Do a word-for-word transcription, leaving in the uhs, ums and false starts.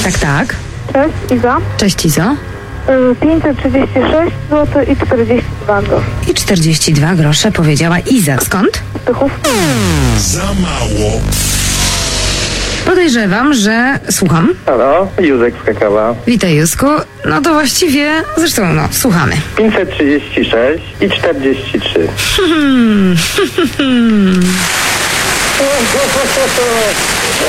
Tak, tak. Cześć, Iza. Cześć, Izo. pięćset trzydzieści sześć złotych i czterdzieści dwa grosze. I czterdzieści dwa grosze powiedziała Iza. Skąd? Tychów. Za mało. Podejrzewam, że... Słucham. Halo, Józek z Kakawa. Witaj, Józku. No to właściwie... Zresztą, no, słuchamy. pięćset trzydzieści sześć i czterdzieści trzy. Hmm.